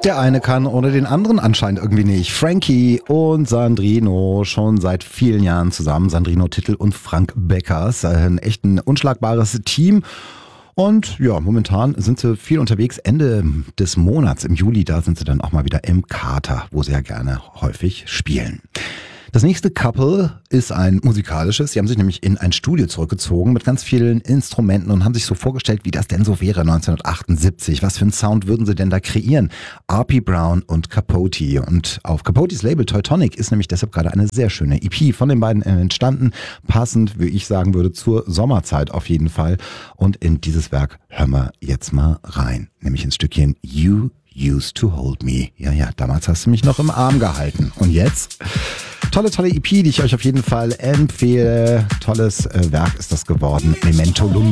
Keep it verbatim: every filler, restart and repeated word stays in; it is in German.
Der eine kann ohne den anderen anscheinend irgendwie nicht. Frankie und Sandrino schon seit vielen Jahren zusammen. Sandrino Tittel und Frank Beckers. Ein echt ein unschlagbares Team. Und ja, momentan sind sie viel unterwegs. Ende des Monats, im Juli, da sind sie dann auch mal wieder im Kater, wo sie ja gerne häufig spielen. Das nächste Couple ist ein musikalisches. Sie haben sich nämlich in ein Studio zurückgezogen mit ganz vielen Instrumenten und haben sich so vorgestellt, wie das denn so wäre neunzehnhundertachtundsiebzig. Was für einen Sound würden sie denn da kreieren? R P Brown und Capote. Und auf Capotes Label Teutonic ist nämlich deshalb gerade eine sehr schöne E P von den beiden entstanden. Passend, wie ich sagen würde, zur Sommerzeit auf jeden Fall. Und in dieses Werk hören wir jetzt mal rein. Nämlich ins Stückchen You Used to Hold Me. Ja, ja, damals hast du mich noch im Arm gehalten. Und jetzt? Tolle, tolle E P, die ich euch auf jeden Fall empfehle. Tolles äh, Werk ist das geworden. Memento Lumini.